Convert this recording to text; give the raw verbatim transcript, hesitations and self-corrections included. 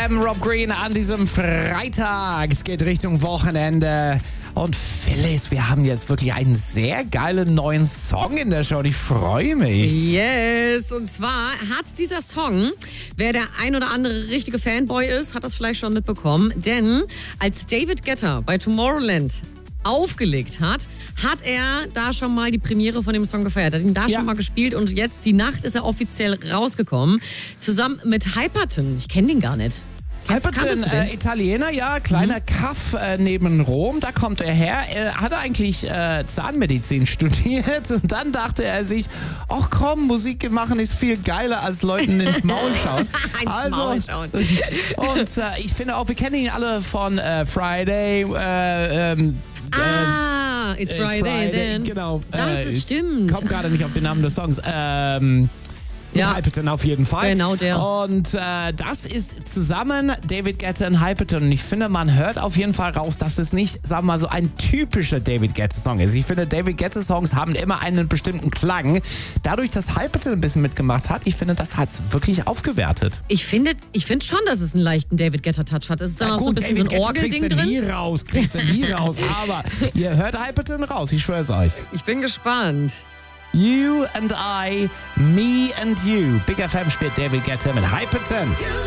M, Rob Green an diesem Freitag. Es geht Richtung Wochenende. Und Phyllis, wir haben jetzt wirklich einen sehr geilen neuen Song in der Show. Ich freue mich. Yes, und zwar hat dieser Song, wer der ein oder andere richtige Fanboy ist, hat das vielleicht schon mitbekommen. Denn als David Guetta bei Tomorrowland aufgelegt hat, hat er da schon mal die Premiere von dem Song gefeiert. Hat ihn da Ja. schon mal gespielt und jetzt die Nacht ist er offiziell rausgekommen. Zusammen mit Hyperton. Ich kenne den gar nicht. Hyperton, kanntest du den? äh, Italiener, ja, kleiner mhm. Kaff äh, neben Rom, da kommt er her. Er hat eigentlich äh, Zahnmedizin studiert und dann dachte er sich, ach komm, Musik machen ist viel geiler als Leuten ins Maul schauen. ins also, Maul schauen. Und äh, ich finde auch, wir kennen ihn alle von äh, Friday, äh, ähm, Ah, It's Friday, Friday, then. genau. Das Äh, ist stimmt. Kommt gerade nicht auf den Namen des Songs. Ähm, Ja. Hyperton auf jeden Fall. Genau der. Und äh, das ist zusammen David Guetta und Hyperton. Und ich finde, man hört auf jeden Fall raus, dass es nicht, sagen wir mal, so ein typischer David Guetta-Song ist. Ich finde, David Guetta-Songs haben immer einen bestimmten Klang. Dadurch, dass Hyperton ein bisschen mitgemacht hat, ich finde, das hat es wirklich aufgewertet. Ich finde ich find schon, dass es einen leichten David Guetta-Touch hat. Es ist dann Na auch so ein bisschen David so ein Guetta kriegst Orgelding du nie drin. raus, kriegst du nie raus. Aber ihr hört Hyperton raus, ich schwör's euch. Ich bin gespannt. You and I, me and you. Big F M spielt David Guetta mit Hyperton.